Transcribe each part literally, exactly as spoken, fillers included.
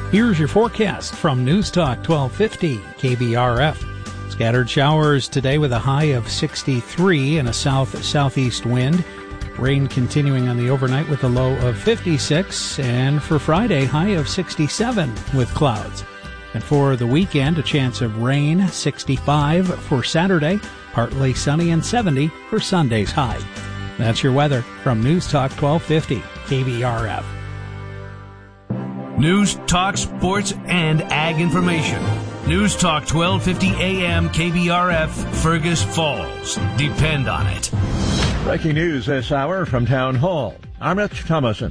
Here's your forecast from News Talk twelve fifty K B R F. Scattered showers today with a high of sixty-three and a south-southeast wind. Rain continuing on the overnight with a low of fifty-six. And for Friday, high of sixty-seven with clouds. And for the weekend, a chance of rain, sixty-five for Saturday, partly sunny and seventy for Sunday's high. That's your weather from News Talk twelve fifty K B R F. News, talk, sports, and ag information. News Talk twelve fifty A M K B R F, Fergus Falls. Depend on it. Breaking news this hour from Town Hall. I'm Rich Thomason.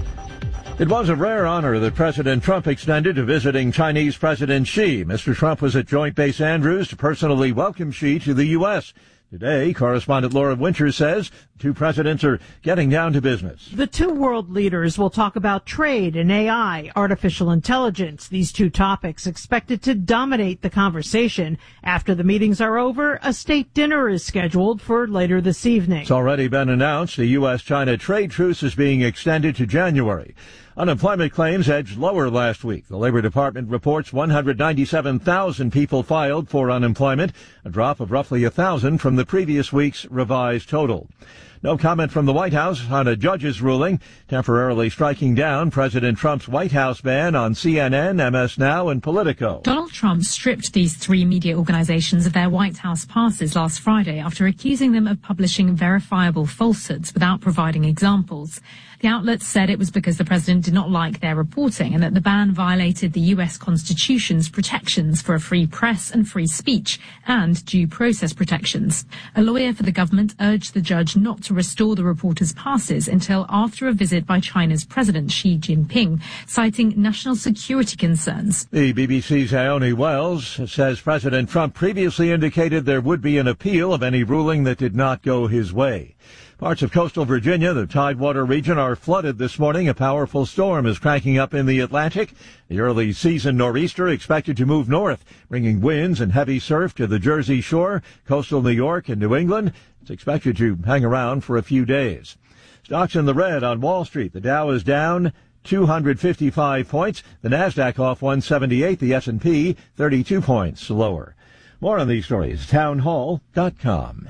It was a rare honor that President Trump extended to visiting Chinese President Xi. Mister Trump was at Joint Base Andrews to personally welcome Xi to the U S Today, correspondent Laura Winters says the two presidents are getting down to business. The two world leaders will talk about trade and A I, artificial intelligence. These two topics expected to dominate the conversation. After the meetings are over, a state dinner is scheduled for later this evening. It's already been announced the U S China trade truce is being extended to January. Unemployment claims edged lower last week. The Labor Department reports one hundred ninety-seven thousand people filed for unemployment, a drop of roughly one thousand from the previous week's revised total. No comment from the White House on a judge's ruling temporarily striking down President Trump's White House ban on C N N, M S Now, and Politico. Donald Trump stripped these three media organizations of their White House passes last Friday after accusing them of publishing verifiable falsehoods without providing examples. The outlets said it was because the president did not like their reporting and that the ban violated the U S Constitution's protections for a free press and free speech and due process protections. A lawyer for the government urged the judge not to restore the reporters' passes until after a visit by China's President Xi Jinping, citing national security concerns. The B B C's Ione Wells says President Trump previously indicated there would be an appeal of any ruling that did not go his way. Parts of coastal Virginia, the Tidewater region, are flooded this morning. A powerful storm is cranking up in the Atlantic. The early season nor'easter expected to move north, bringing winds and heavy surf to the Jersey Shore, coastal New York, and New England. It's expected to hang around for a few days. Stocks in the red on Wall Street. The Dow is down two hundred fifty-five points. The Nasdaq off one seventy-eight. The S and P thirty-two points lower. More on these stories, town hall dot com.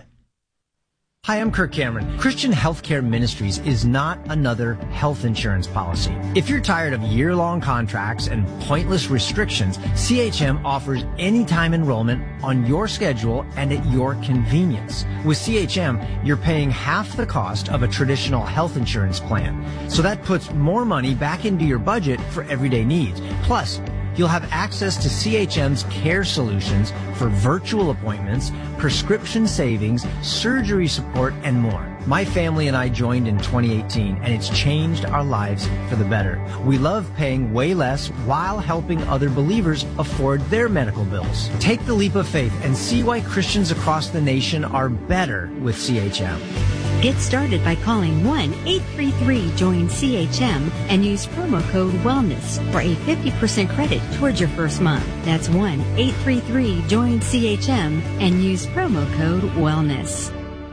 Hi, I'm Kirk Cameron. Christian Healthcare Ministries is not another health insurance policy. If you're tired of year-long contracts and pointless restrictions, C H M offers anytime enrollment on your schedule and at your convenience. With C H M, you're paying half the cost of a traditional health insurance plan. So that puts more money back into your budget for everyday needs. Plus, you'll have access to C H M's care solutions for virtual appointments, prescription savings, surgery support, and more. My family and I joined in twenty eighteen, and it's changed our lives for the better. We love paying way less while helping other believers afford their medical bills. Take the leap of faith and see why Christians across the nation are better with C H M. Get started by calling one eight three three join C H M and use promo code WELLNESS for a fifty percent credit towards your first month. That's one eight three three join C H M and use promo code WELLNESS.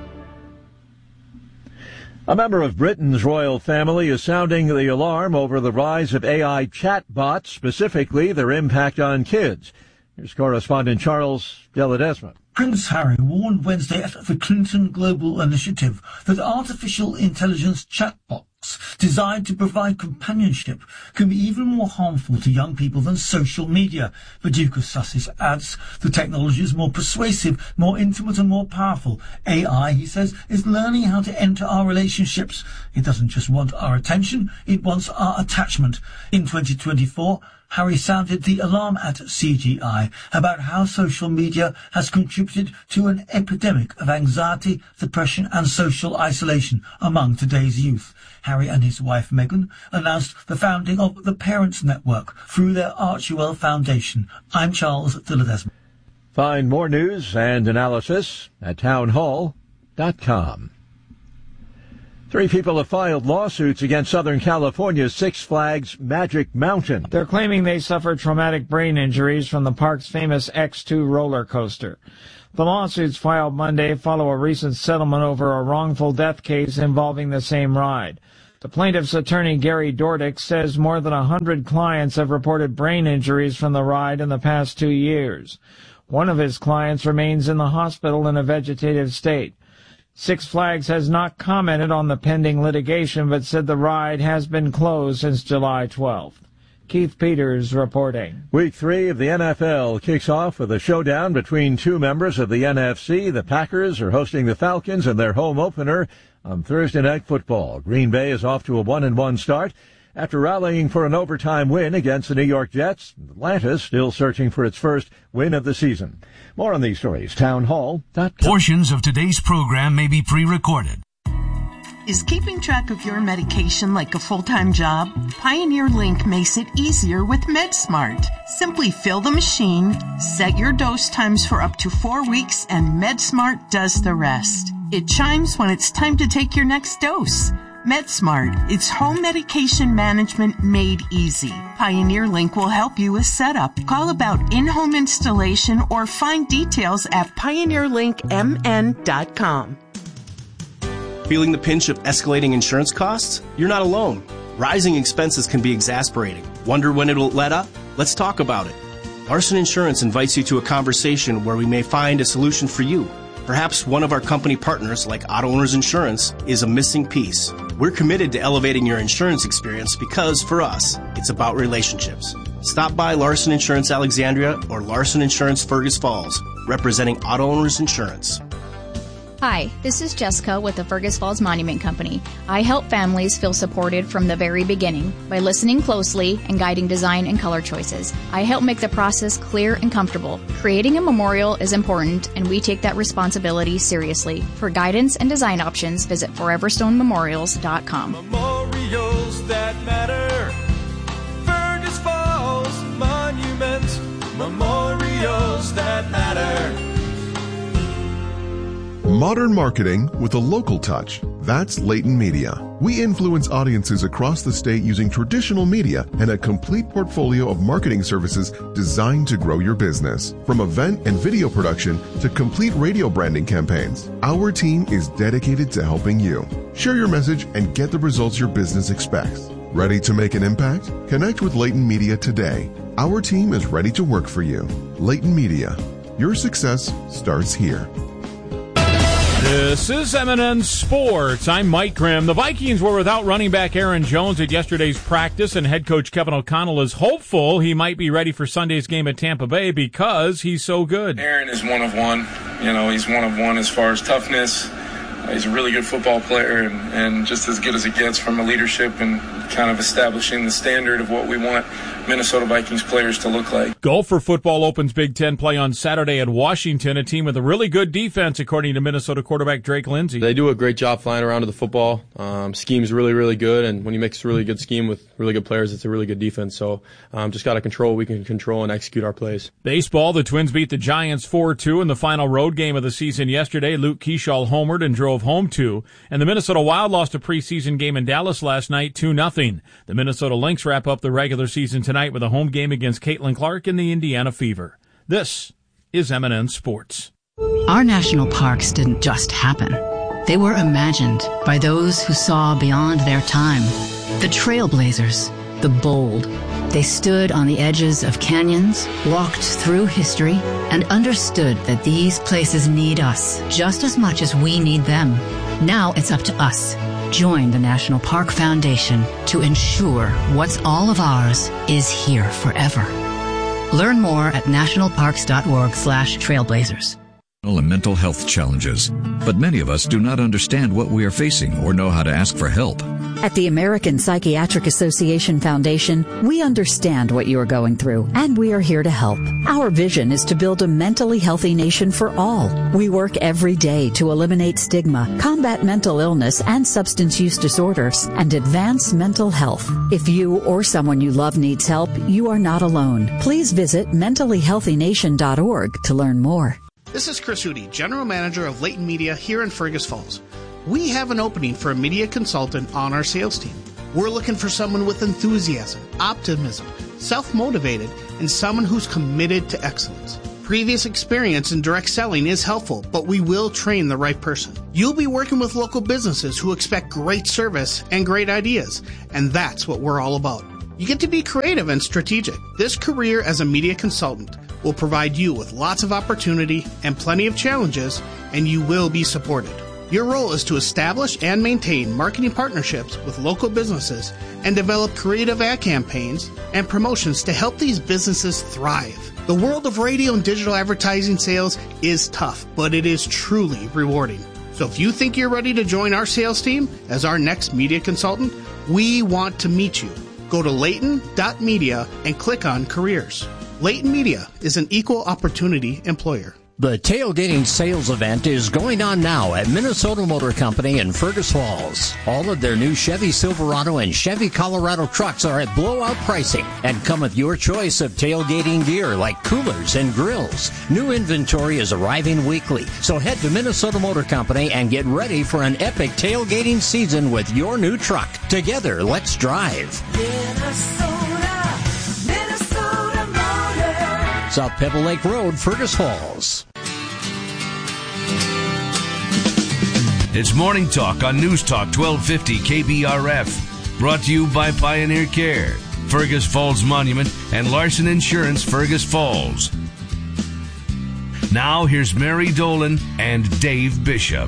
A member of Britain's royal family is sounding the alarm over the rise of A I chatbots, specifically their impact on kids. Here's correspondent Charles De Ledesma. Prince Harry warned Wednesday at the Clinton Global Initiative that artificial intelligence chatbots designed to provide companionship can be even more harmful to young people than social media. The Duke of Sussex adds the technology is more persuasive, more intimate and more powerful. A I, he says, is learning how to enter our relationships. It doesn't just want our attention, it wants our attachment. In twenty twenty-four, Harry sounded the alarm at C G I about how social media has contributed to an epidemic of anxiety, depression and social isolation among today's youth. Harry and his wife Meghan announced the founding of the Parents Network through their Archewell Foundation. I'm Charles De Ledesma. Find more news and analysis at town hall dot com. Three people have filed lawsuits against Southern California's Six Flags Magic Mountain. They're claiming they suffered traumatic brain injuries from the park's famous X two roller coaster. The lawsuits filed Monday follow a recent settlement over a wrongful death case involving the same ride. The plaintiff's attorney, Gary Dordick, says more than one hundred clients have reported brain injuries from the ride in the past two years. One of his clients remains in the hospital in a vegetative state. Six Flags has not commented on the pending litigation, but said the ride has been closed since July twelfth. Keith Peters reporting. Week three of the N F L kicks off with a showdown between two members of the N F C. The Packers are hosting the Falcons in their home opener on Thursday Night Football. Green Bay is off to a one and one start after rallying for an overtime win against the New York Jets. Atlanta still searching for its first win of the season. More on these stories, town hall dot com. Portions of today's program may be pre-recorded. Is keeping track of your medication like a full-time job? Pioneer Link makes it easier with MedSmart. Simply fill the machine, set your dose times for up to four weeks, and MedSmart does the rest. It chimes when it's time to take your next dose. MedSmart, it's home medication management made easy. Pioneer Link will help you with setup. Call about in-home installation or find details at pioneer link m n dot com. Feeling the pinch of escalating insurance costs? You're not alone. Rising expenses can be exasperating. Wonder when it'll let up? Let's talk about it. Larson Insurance invites you to a conversation where we may find a solution for you. Perhaps one of our company partners, like Auto Owners Insurance, is a missing piece. We're committed to elevating your insurance experience because, for us, it's about relationships. Stop by Larson Insurance Alexandria or Larson Insurance Fergus Falls, representing Auto Owners Insurance. Hi, this is Jessica with the Fergus Falls Monument Company. I help families feel supported from the very beginning by listening closely and guiding design and color choices. I help make the process clear and comfortable. Creating a memorial is important, and we take that responsibility seriously. For guidance and design options, visit forever stone memorials dot com. Memorials that matter. Fergus Falls Monument. Memorials that matter. Modern marketing with a local touch. That's Leighton Media. We influence audiences across the state using traditional media and a complete portfolio of marketing services designed to grow your business. From event and video production to complete radio branding campaigns, our team is dedicated to helping you. Share your message and get the results your business expects. Ready to make an impact? Connect with Leighton Media today. Our team is ready to work for you. Leighton Media. Your success starts here. This is M and N Sports. I'm Mike Grimm. The Vikings were without running back Aaron Jones at yesterday's practice, and head coach Kevin O'Connell is hopeful he might be ready for Sunday's game at Tampa Bay because he's so good. Aaron is one of one. You know, he's one of one as far as toughness. Uh, he's a really good football player and, and just as good as it gets from a leadership and kind of establishing the standard of what we want Minnesota Vikings players to look like. Gopher football opens Big Ten play on Saturday at Washington, a team with a really good defense, according to Minnesota quarterback Drake Lindsey. They do a great job flying around to the football. Um, scheme's really, really good, and when you mix a really good scheme with really good players, it's a really good defense. So um, just got to control what we can control and execute our plays. Baseball, the Twins beat the Giants four two in the final road game of the season yesterday. Luke Keeschall homered and drove home two, and the Minnesota Wild lost a preseason game in Dallas last night two nothing. The Minnesota Lynx wrap up the regular season tonight with a home game against Caitlin Clark in the Indiana Fever. This is M and N Sports. Our national parks didn't just happen. They were imagined by those who saw beyond their time. The trailblazers, the bold. They stood on the edges of canyons, walked through history, and understood that these places need us just as much as we need them. Now it's up to us. Join the National Park Foundation to ensure what's all of ours is here forever. Learn more at nationalparks.org slash trailblazers. And mental health challenges, but many of us do not understand what we are facing or know how to ask for help. At the American Psychiatric Association Foundation, we understand what you are going through, and we are here to help. Our vision is to build a mentally healthy nation for all. We work every day to eliminate stigma, combat mental illness and substance use disorders, and advance mental health. If you or someone you love needs help, you are not alone. Please visit mentally healthy nation dot org to learn more. This is Chris Hootie, General Manager of Leighton Media here in Fergus Falls. We have an opening for a media consultant on our sales team. We're looking for someone with enthusiasm, optimism, self-motivated, and someone who's committed to excellence. Previous experience in direct selling is helpful, but we will train the right person. You'll be working with local businesses who expect great service and great ideas, and that's what we're all about. You get to be creative and strategic. This career as a media consultant will provide you with lots of opportunity and plenty of challenges, and you will be supported. Your role is to establish and maintain marketing partnerships with local businesses and develop creative ad campaigns and promotions to help these businesses thrive. The world of radio and digital advertising sales is tough, but it is truly rewarding. So if you think you're ready to join our sales team as our next media consultant, we want to meet you. Go to Layton dot media and click on careers. Layton Media is an equal opportunity employer. The tailgating sales event is going on now at Minnesota Motor Company in Fergus Falls. All of their new Chevy Silverado and Chevy Colorado trucks are at blowout pricing and come with your choice of tailgating gear like coolers and grills. New inventory is arriving weekly, so head to Minnesota Motor Company and get ready for an epic tailgating season with your new truck. Together, let's drive. Minnesota, Minnesota Motor. South Pebble Lake Road, Fergus Falls. It's Morning Talk on News Talk twelve fifty K B R F. Brought to you by Pioneer Care, Fergus Falls Monument, and Larson Insurance, Fergus Falls. Now here's Mary Dolan and Dave Bishop.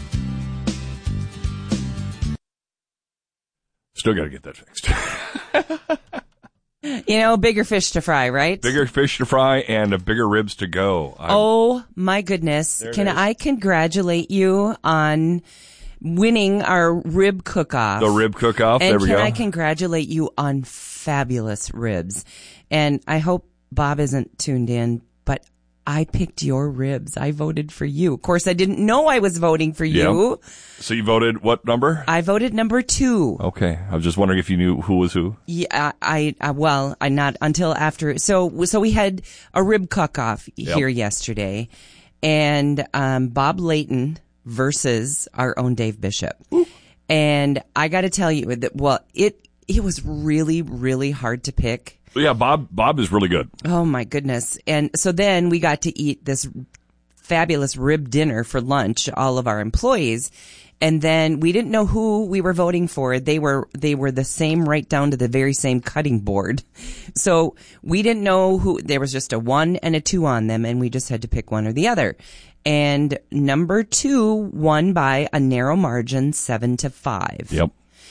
Still got to get that fixed. You know, bigger fish to fry, right? Bigger fish to fry and a bigger ribs to go. I'm, oh, my goodness. Can I congratulate you on winning our rib cook-off? The rib cook-off, and there we go. go. And can I congratulate you on fabulous ribs? And I hope Bob isn't tuned in, but I picked your ribs. I voted for you. Of course, I didn't know I was voting for you. Yep. So you voted what number? I voted number two. Okay. I was just wondering if you knew who was who. Yeah, I, I well, I not until after. So, so we had a rib cook-off Yep. here yesterday, and um, Bob Layton versus our own Dave Bishop. Ooh. And I got to tell you that, well, it it was really, really hard to pick. Yeah, Bob Bob is really good. Oh, my goodness. And so then we got to eat this fabulous rib dinner for lunch, all of our employees. And then we didn't know who we were voting for. They were they were the same right down to the very same cutting board. So we didn't know who. There was just a one and a two on them, and we just had to pick one or the other. And number two won by a narrow margin, seven to five. Yep.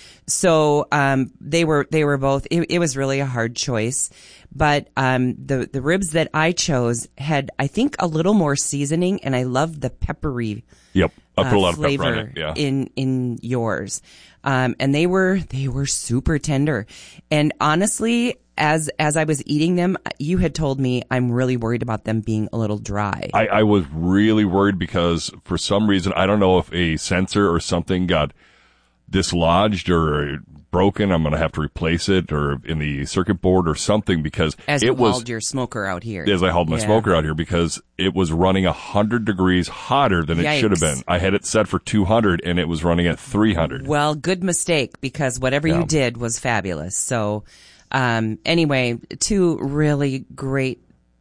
So um, they were they were both. It, it was really a hard choice, but um, the the ribs that I chose had, I think, a little more seasoning, and I loved the peppery. Yep, I put uh, a lot of flavor pepper on it. Yeah. in in yours, um, and they were they were super tender. And honestly, as as I was eating them, you had told me I'm really worried about them being a little dry. I, I was really worried because for some reason, I don't know if a sensor or something got dislodged or broken. I'm going to have to replace it, or in the circuit board or something, because as it you was hauled your smoker out here. As I hauled my yeah. smoker out here, because it was running a hundred degrees hotter than Yikes. it should have been. I had it set for two hundred and it was running at three hundred. Well, good mistake, because whatever Yeah. you did was fabulous. So, um, anyway, two really great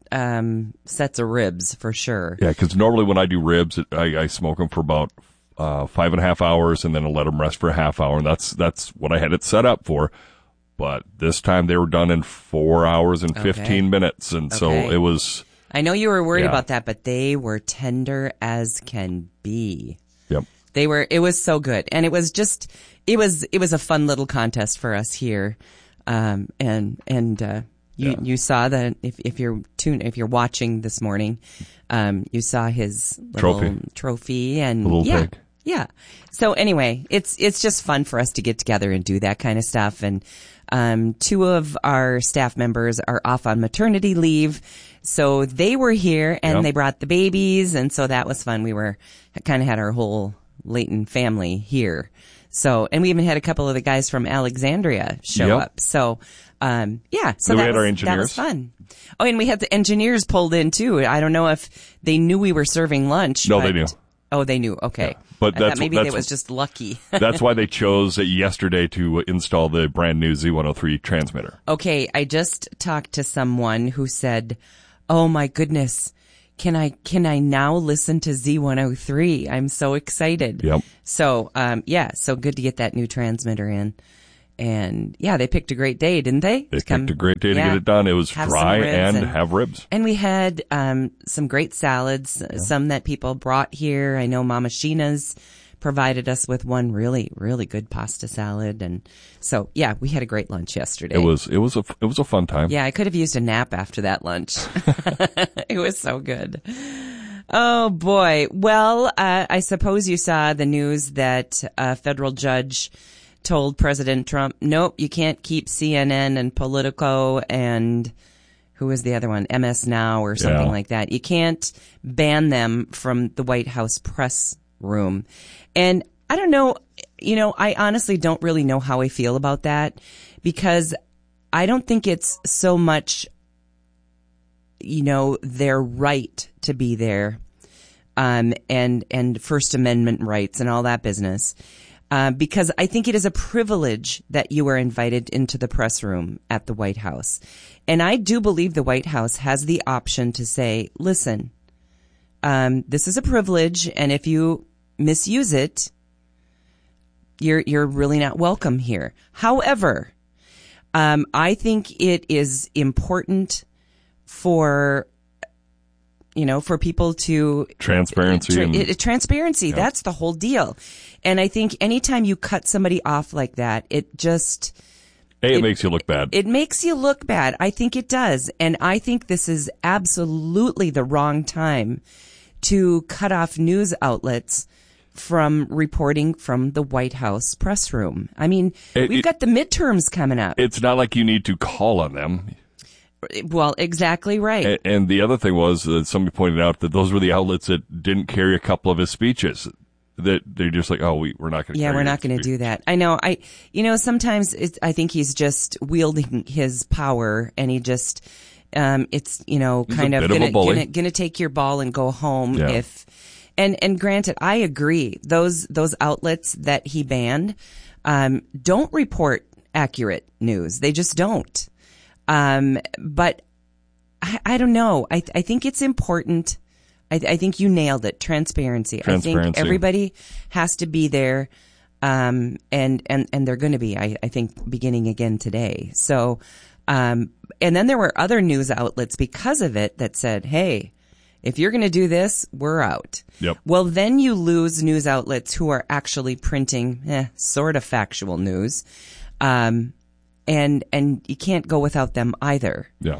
um, sets of ribs for sure. Yeah, because normally when I do ribs, it, I, I smoke them for about uh, five and a half hours, and then I let them rest for a half hour, and that's that's what I had it set up for. But this time they were done in four hours and fifteen Okay. minutes, and so Okay. it was. I know you were worried Yeah. about that, but they were tender as can be. Yep. They were. It was so good, and it was just. It was. It was a fun little contest for us here, um, and and uh, you Yeah. you saw that if if you're tune if you're watching this morning, um, you saw his little Trophy. trophy and The little yeah. pig. Yeah. So anyway, it's it's just fun for us to get together and do that kind of stuff. And um, two of our staff members are off on maternity leave, so they were here and Yep. they brought the babies, and so that was fun. We were kind of had our whole Layton family here. So, and we even had a couple of the guys from Alexandria show Yep. up. So, um, yeah. So Then we that had was, our that engineers. was fun. Oh, and we had the engineers pulled in too. I don't know if they knew we were serving lunch. No, but- they knew. Oh, they knew. Okay. But I that's thought maybe that's, they was just lucky. That's why they chose yesterday to install the brand new Z one oh three transmitter. Okay, I just talked to someone who said, "Oh my goodness, can I, can I now listen to Z one oh three? I'm so excited. Yep. So, um, yeah, so good to get that new transmitter in. And yeah, they picked a great day, didn't they? They To come- picked a great day to yeah, get it done. It was have dry some ribs and, and- have ribs. And we had um, some great salads, some that people brought here. I know Mama Sheena's provided us with one really, really good pasta salad. And so, yeah, we had a great lunch yesterday. It was it was a it was a fun time. Yeah, I could have used a nap after that lunch. It was so good. Oh, boy. Well, uh, I suppose you saw the news that a federal judge told President Trump, nope, you can't keep C N N and Politico and who was the other one? M S Now or something Yeah. like that. You can't ban them from the White House press room. And I don't know, you know, I honestly don't really know how I feel about that because I don't think it's so much, you know, their right to be there, um, and, and First Amendment rights and all that business. Uh, because I think it is a privilege that you are invited into the press room at the White House. And I do believe the White House has the option to say, listen, um, this is a privilege, and if you misuse it, you're you're really not welcome here. However, um, I think it is important for you know, for people to Transparency. Tra- and, it- transparency. Yeah. That's the whole deal. And I think anytime you cut somebody off like that, it just, A, it, it- makes you look bad. it makes you look bad. I think it does. And I think this is absolutely the wrong time to cut off news outlets from reporting from the White House press room. I mean, It- we've it- got the midterms coming up. It's not like you need to call on them. Well, exactly right. And, and the other thing was that somebody pointed out that those were the outlets that didn't carry a couple of his speeches. That they're just like, oh, we, we're not going to Yeah, we're not going to do that. I know. I, you know, sometimes it's, I think he's just wielding his power, and he just, um, it's, you know, He's kind a of bit of a gonna, bully. gonna gonna take your ball and go home Yeah. if, and and granted, I agree. Those those outlets that he banned, um, don't report accurate news. They just don't. Um, but I, I don't know. I I think it's important. I, I think you nailed it. Transparency. I think Transparency. everybody has to be there, um, and and and they're going to be. I, I think beginning again today. So, um, and then there were other news outlets because of it that said, "Hey, if you're going to do this, we're out." Yep. Well, then you lose news outlets who are actually printing eh, sort of factual news, um, and and you can't go without them either. Yeah.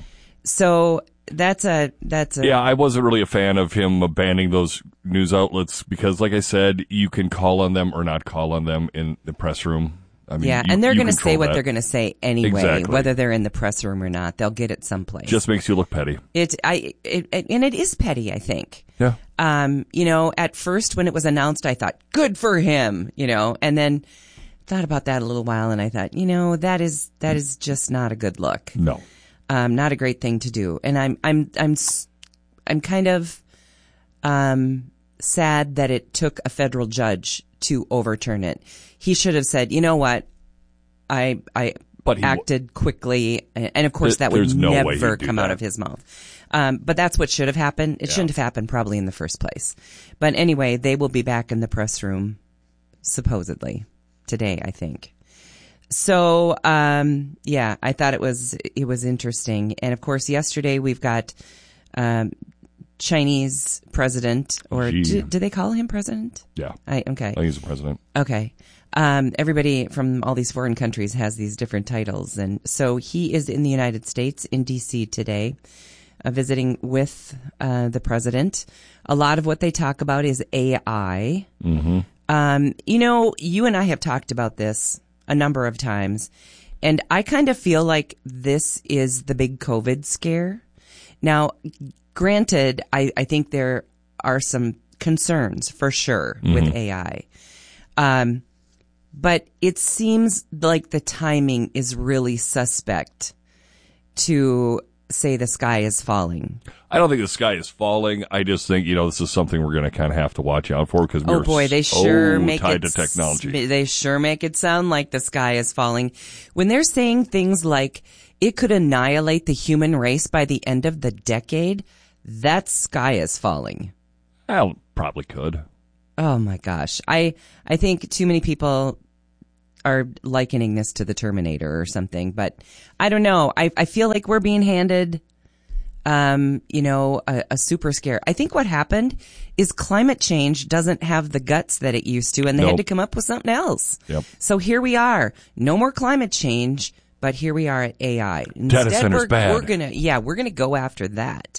So that's a that's a Yeah, I wasn't really a fan of him banning those news outlets because, like I said, you can call on them or not call on them in the press room. I mean, yeah, you- and they're you going to say control what that. they're going to say anyway, Exactly. whether they're in the press room or not. They'll get it someplace. Just makes you look petty. It, I, it, it, and it is petty, I think. Yeah. Um, you know, at first when it was announced, I thought, good for him, you know, and then thought about that a little while, and I thought, you know, that is that is just not a good look. No. Um, not a great thing to do, and I'm I'm I'm s- I'm kind of um sad that it took a federal judge to overturn it. He should have said, you know what, I I But he w- acted quickly, and and of course There- that would there's no way never he'd do come out that. of his mouth. Um, but that's what should have happened. It Yeah. shouldn't have happened probably in the first place. But anyway, they will be back in the press room supposedly today, I think. So, um, yeah, I thought it was, it was interesting. And of course, yesterday we've got, um, Chinese president, or Xi. do, do they call him president? Yeah. I, okay. I think he's the president. Okay. Um, everybody from all these foreign countries has these different titles. And so he is in the United States, in D C today, uh, visiting with, uh, the president. A lot of what they talk about is A I. Mm-hmm. Um, you know, you and I have talked about this a number of times, and I kind of feel like this is the big COVID scare. Now, granted, I, I think there are some concerns for sure with Mhm. A I. Um, but it seems like the timing is really suspect to say the sky is falling. I don't think the sky is falling. I just think, you know, this is something we're going to kind of have to watch out for because we're Oh boy, they so sure make tied it to technology. s- They sure make it sound like the sky is falling. When they're saying things like it could annihilate the human race by the end of the decade, that sky is falling. I probably could. Oh my gosh. I I think too many people are likening this to the Terminator or something, but I don't know. I I feel like we're being handed um, you know, a, a super scare. I think what happened is climate change doesn't have the guts that it used to, and they Nope. had to come up with something else. Yep. So here we are. No more climate change, but here we are at A I. Data center's we're, bad. we're gonna yeah, we're gonna go after that.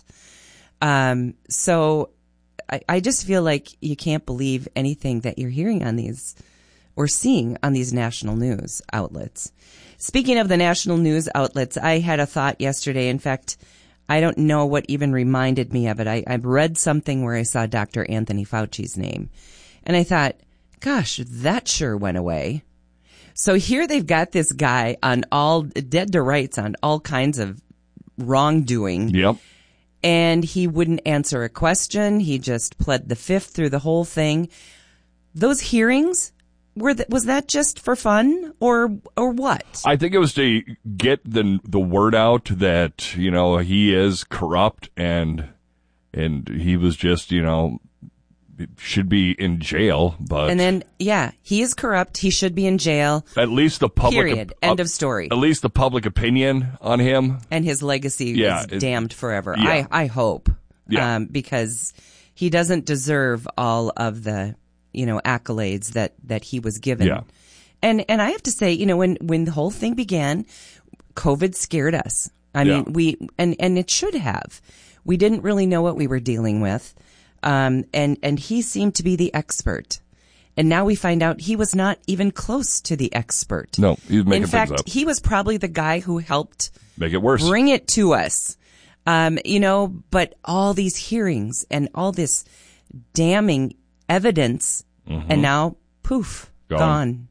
Um so I, I just feel like you can't believe anything that you're hearing on these or seeing on these national news outlets. Speaking of the national news outlets, I had a thought yesterday. In fact, I don't know what even reminded me of it. I, I read something where I saw Doctor Anthony Fauci's name. And I thought, gosh, that sure went away. So here they've got this guy on all, dead to rights on all kinds of wrongdoing. Yep. And he wouldn't answer a question. He just pled the fifth through the whole thing. Those hearings, were th- was that just for fun or or what? I think it was to get the the word out that, you know, he is corrupt and and he was just, you know, should be in jail. But And then, yeah, he is corrupt. He should be in jail. at least the public Period. End of story. At least the public opinion on him. And his legacy Yeah, is it- damned forever. yeah. I, I hope. Yeah. Um, because he doesn't deserve all of the, you know, accolades that, that he was given. Yeah. And, and I have to say, you know, when, when the whole thing began, COVID scared us. I Yeah. mean, we, and, and it should have. We didn't really know what we were dealing with. Um, and, and he seemed to be the expert. And now we find out he was not even close to the expert. No, he was making In things fact, up. he was probably the guy who helped Make it worse. bring it to us. Um, you know, but all these hearings and all this damning evidence, Mhm. and now poof, Gone. gone.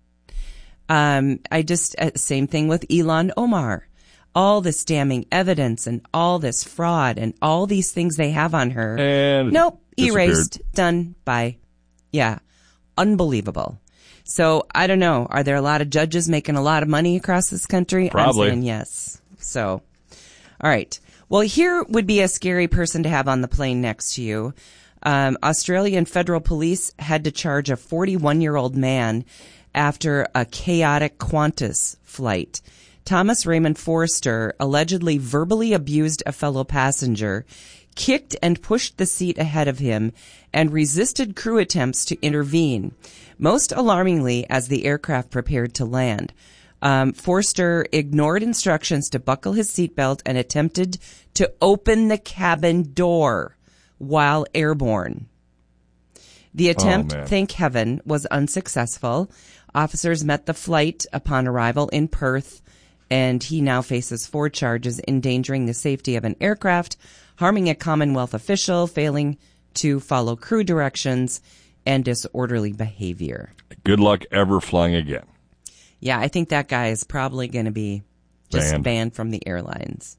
Um, I just uh, same thing with Elon Omar. All this damning evidence and all this fraud and all these things they have on her. And nope, disappeared. erased, done, bye. Yeah, unbelievable. So I don't know. Are there a lot of judges making a lot of money across this country? Probably. I'm saying yes. So, all right. Well, here would be a scary person to have on the plane next to you. Um, Australian federal police had to charge a forty-one-year-old man after a chaotic Qantas flight. Thomas Raymond Forster allegedly verbally abused a fellow passenger, kicked and pushed the seat ahead of him, and resisted crew attempts to intervene, most alarmingly as the aircraft prepared to land. Um, Forster ignored instructions to buckle his seatbelt and attempted to open the cabin door while airborne. The attempt, man. thank heaven, was unsuccessful. Officers met the flight upon arrival in Perth, and he now faces four charges: endangering the safety of an aircraft, harming a Commonwealth official, failing to follow crew directions, and disorderly behavior. Good luck ever flying again. Yeah, I think that guy is probably going to be just Banned. banned from the airlines.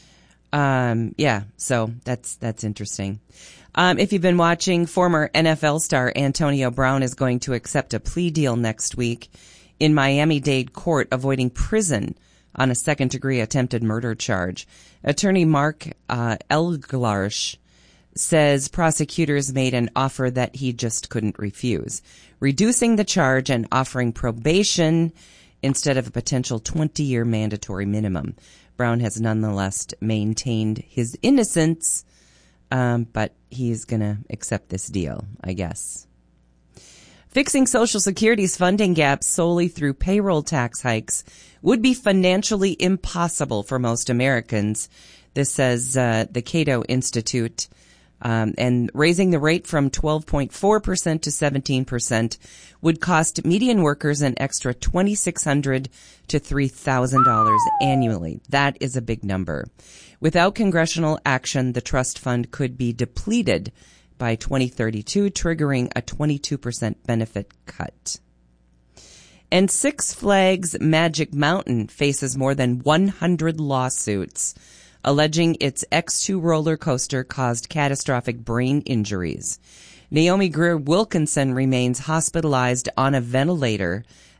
Um, yeah, so that's that's interesting. Um, if you've been watching, former N F L star Antonio Brown is going to accept a plea deal next week in Miami-Dade court, avoiding prison on a second-degree attempted murder charge. Attorney Mark uh, Elglarsh says prosecutors made an offer that he just couldn't refuse, reducing the charge and offering probation instead of a potential twenty-year mandatory minimum. Brown has nonetheless maintained his innocence, um, but he's going to accept this deal, I guess. Fixing Social Security's funding gaps solely through payroll tax hikes would be financially impossible for most Americans. This says uh, the Cato Institute. Um, and raising the rate from twelve point four percent to seventeen percent would cost median workers an extra two thousand six hundred dollars to three thousand dollars annually. That is a big number. Without congressional action, the trust fund could be depleted by twenty thirty-two, triggering a twenty-two percent benefit cut. And Six Flags Magic Mountain faces more than one hundred lawsuits alleging its X two roller coaster caused catastrophic brain injuries. Naomi Greer Wilkinson remains hospitalized on a ventilator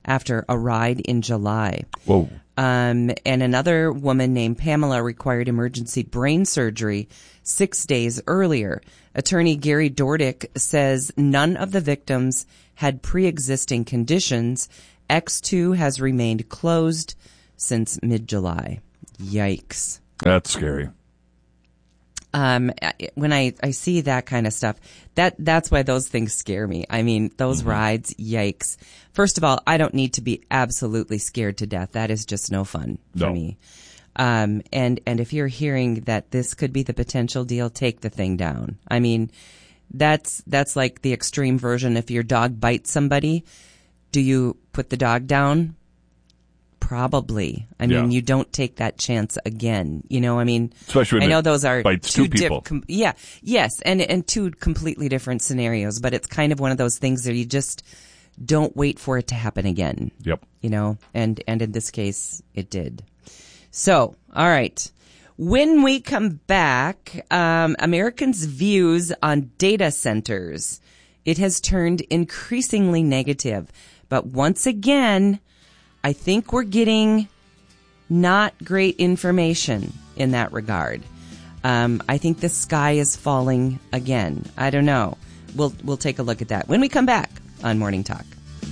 after a ride in July. Whoa. Um, and another woman named Pamela required emergency brain surgery six days earlier. Attorney Gary Dordick says none of the victims had pre-existing conditions. X two has remained closed since mid-July. Yikes. That's scary. Um, when I, I see that kind of stuff, that, that's why those things scare me. I mean, those mm-hmm. rides, yikes. First of all, I don't need to be absolutely scared to death. That is just no fun for no. me. Um, and, and if you're hearing that this could be the potential deal, take the thing down. I mean, that's, that's like the extreme version. If your dog bites somebody, do you put the dog down? Probably. I mean, yeah. you don't take that chance again. You know, I mean, especially when I know it those are bites two two people. Dip, com- yeah, yes, and and two completely different scenarios. But it's kind of one of those things that you just don't wait for it to happen again. Yep. You know, and and in this case, it did. So, all right. When we come back, um, Americans' views on data centers, it has turned increasingly negative. But once again, I think we're getting not great information in that regard. Um, I think the sky is falling again. I don't know. We'll we'll take a look at that when we come back on Morning Talk.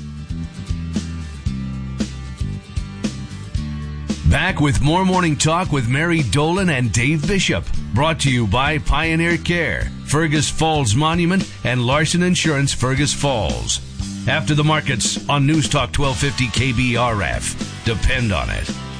Back with more Morning Talk with Mary Dolan and Dave Bishop. Brought to you by Pioneer Care, Fergus Falls Monument, and Larson Insurance Fergus Falls. After the markets on News Talk twelve fifty K B R F. Depend on it.